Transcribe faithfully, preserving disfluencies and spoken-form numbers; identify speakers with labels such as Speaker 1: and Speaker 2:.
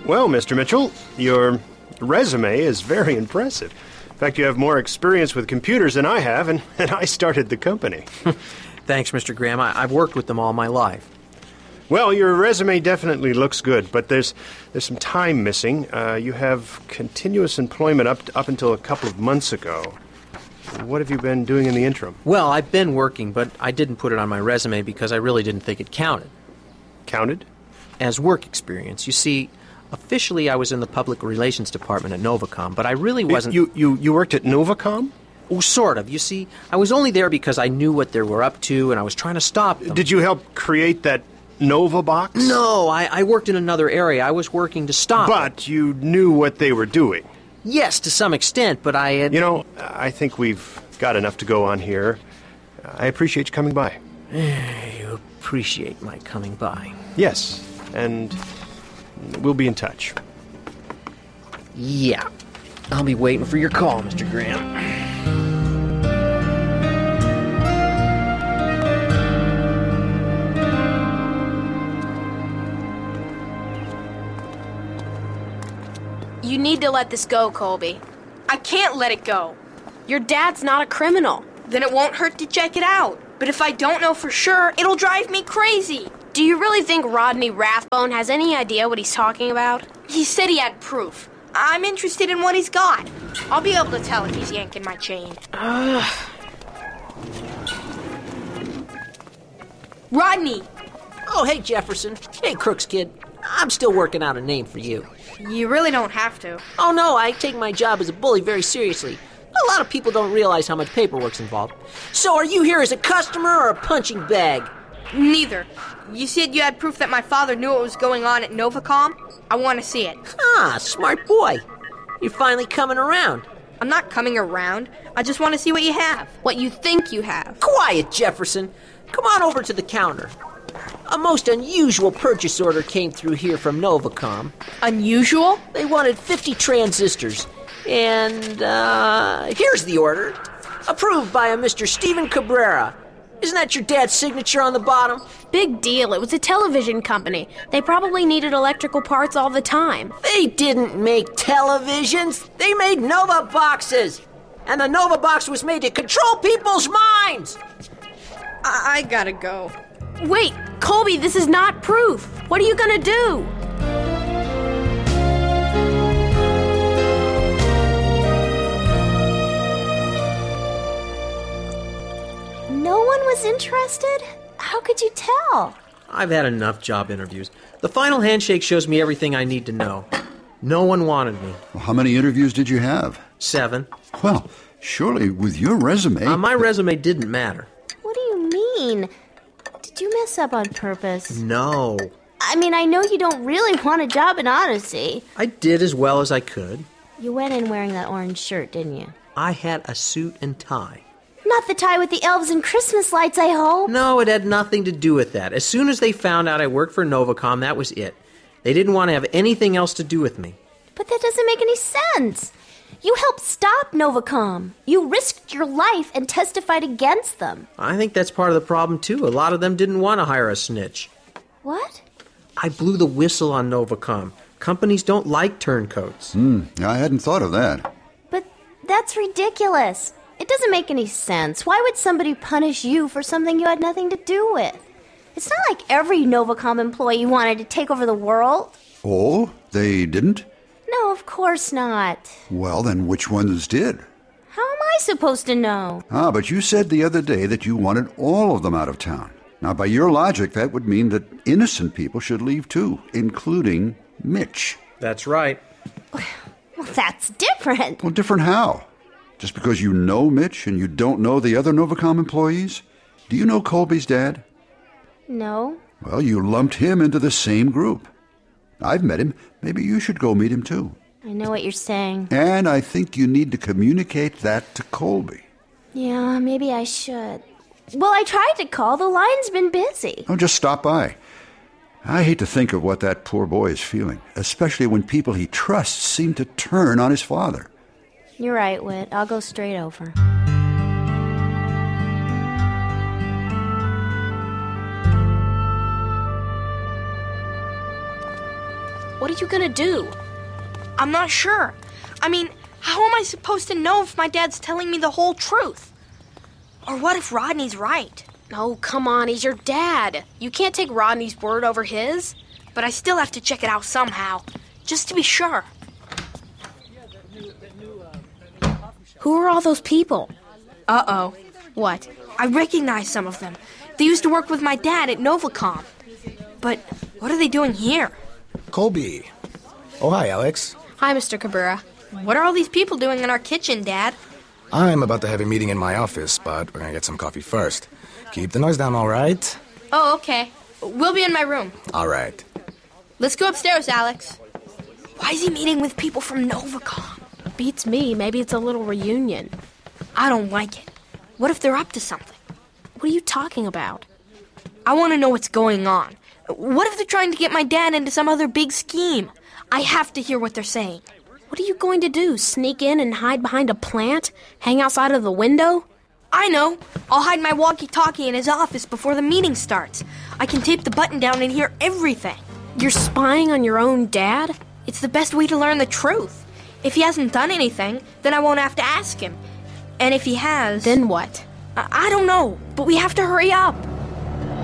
Speaker 1: Well, Mister Mitchell, your resume is very impressive. In fact, you have more experience with computers than I have, and, and I started the company.
Speaker 2: Thanks, Mister Graham. I, I've worked with them all my life.
Speaker 1: Well, your resume definitely looks good, but there's there's some time missing. Uh, you have continuous employment up up until a couple of months ago. What have you been doing in the interim?
Speaker 2: Well, I've been working, but I didn't put it on my resume because I really didn't think it counted.
Speaker 1: Counted?
Speaker 2: As work experience. You see, officially I was in the public relations department at Novacom, but I really wasn't...
Speaker 1: You, you, you worked at Novacom?
Speaker 2: Oh, sort of. You see, I was only there because I knew what they were up to, and I was trying to stop them.
Speaker 1: Did you help create that Nova box?
Speaker 2: No, I, I worked in another area. I was working to stop
Speaker 1: But
Speaker 2: them.
Speaker 1: you knew what they were doing?
Speaker 2: Yes, to some extent, but I had...
Speaker 1: You know, I think we've got enough to go on here. I appreciate you coming by.
Speaker 2: You appreciate my coming by.
Speaker 1: Yes, and we'll be in touch.
Speaker 2: Yeah. I'll be waiting for your call, Mister Graham.
Speaker 3: You need to let this go, Colby.
Speaker 4: I can't let it go.
Speaker 3: Your dad's not a criminal.
Speaker 4: Then it won't hurt to check it out. But if I don't know for sure, it'll drive me crazy.
Speaker 3: Do you really think Rodney Rathbone has any idea what he's talking about?
Speaker 4: He said he had proof. I'm interested in what he's got. I'll be able to tell if he's yanking my chain.
Speaker 3: Ugh.
Speaker 4: Rodney!
Speaker 2: Oh, hey, Jefferson. Hey, Crooks kid. I'm still working out a name for you.
Speaker 4: You really don't have to.
Speaker 2: Oh, no, I take my job as a bully very seriously. A lot of people don't realize how much paperwork's involved. So are you here as a customer or a punching bag?
Speaker 4: Neither. You said you had proof that my father knew what was going on at Novacom? I want to see it.
Speaker 2: Ah, smart boy. You're finally coming around.
Speaker 4: I'm not coming around. I just want to see what you have.
Speaker 3: What you think you have.
Speaker 2: Quiet, Jefferson. Come on over to the counter. A most unusual purchase order came through here from Novacom.
Speaker 4: Unusual?
Speaker 2: They wanted fifty transistors. And, uh, here's the order. Approved by a Mister Steven Cabrera. Isn't that your dad's signature on the bottom?
Speaker 3: Big deal. It was a television company. They probably needed electrical parts all the time.
Speaker 2: They didn't make televisions. They made Nova boxes. And the Nova box was made to control people's minds.
Speaker 4: I, I gotta go.
Speaker 3: Wait, Colby, this is not proof. What are you gonna do?
Speaker 5: No one was interested? How could you tell?
Speaker 2: I've had enough job interviews. The final handshake shows me everything I need to know. No one wanted me.
Speaker 6: Well, how many interviews did you have?
Speaker 2: Seven.
Speaker 6: Well, surely with your resume...
Speaker 2: Uh, my resume didn't matter.
Speaker 5: What do you mean? Did you mess up on purpose?
Speaker 2: No.
Speaker 5: I mean, I know you don't really want a job in Odyssey.
Speaker 2: I did as well as I could.
Speaker 5: You went in wearing that orange shirt, didn't you?
Speaker 2: I had a suit and tie.
Speaker 5: Not the tie with the elves and Christmas lights, I hope.
Speaker 2: No, it had nothing to do with that. As soon as they found out I worked for Novacom, that was it. They didn't want to have anything else to do with me.
Speaker 5: But that doesn't make any sense. You helped stop Novacom. You risked your life and testified against them.
Speaker 2: I think that's part of the problem, too. A lot of them didn't want to hire a snitch.
Speaker 5: What?
Speaker 2: I blew the whistle on Novacom. Companies don't like turncoats.
Speaker 6: Hmm, I hadn't thought of that.
Speaker 5: But that's ridiculous. It doesn't make any sense. Why would somebody punish you for something you had nothing to do with? It's not like every Novacom employee wanted to take over the world.
Speaker 6: Oh, they didn't?
Speaker 5: No, of course not.
Speaker 6: Well, then which ones did?
Speaker 5: How am I supposed to know?
Speaker 6: Ah, but you said the other day that you wanted all of them out of town. Now, by your logic, that would mean that innocent people should leave too, including Mitch.
Speaker 2: That's right.
Speaker 5: Well, that's different.
Speaker 6: Well, different how? Just because you know Mitch and you don't know the other Novacom employees? Do you know Colby's dad?
Speaker 5: No.
Speaker 6: Well, you lumped him into the same group. I've met him. Maybe you should go meet him too.
Speaker 5: I know what you're saying.
Speaker 6: And I think you need to communicate that to Colby.
Speaker 5: Yeah, maybe I should. Well, I tried to call. The line's been busy.
Speaker 6: Oh, just stop by. I hate to think of what that poor boy is feeling, especially when people he trusts seem to turn on his father.
Speaker 5: You're right, Whit. I'll go straight over.
Speaker 3: What are you gonna do?
Speaker 4: I'm not sure. I mean, how am I supposed to know if my dad's telling me the whole truth? Or what if Rodney's right?
Speaker 3: Oh, come on, he's your dad. You can't take Rodney's word over his.
Speaker 4: But I still have to check it out somehow, just to be sure.
Speaker 3: Who are all those people?
Speaker 4: Uh-oh.
Speaker 3: What?
Speaker 4: I recognize some of them. They used to work with my dad at Novacom. But what are they doing here?
Speaker 7: Colby. Oh, hi, Alex.
Speaker 3: Hi, Mister Cabrera.
Speaker 4: What are all these people doing in our kitchen, Dad?
Speaker 7: I'm about to have a meeting in my office, but we're gonna get some coffee first. Keep the noise down, all right?
Speaker 4: Oh, okay. We'll be in my room.
Speaker 7: All right.
Speaker 4: Let's go upstairs, Alex. Why is he meeting with people from Novacom?
Speaker 3: Beats me. Maybe it's a little reunion.
Speaker 4: I don't like it. What if they're up to something?
Speaker 3: What are you talking about?
Speaker 4: I want to know what's going on. What if they're trying to get my dad into some other big scheme? I have to hear what they're saying.
Speaker 3: What are you going to do? Sneak in and hide behind a plant? Hang outside of the window?
Speaker 4: I know. I'll hide my walkie-talkie in his office before the meeting starts. I can tape the button down and hear everything.
Speaker 3: You're spying on your own dad?
Speaker 4: It's the best way to learn the truth. If he hasn't done anything, then I won't have to ask him. And if he has...
Speaker 3: Then what?
Speaker 4: I, I don't know, but we have to hurry up.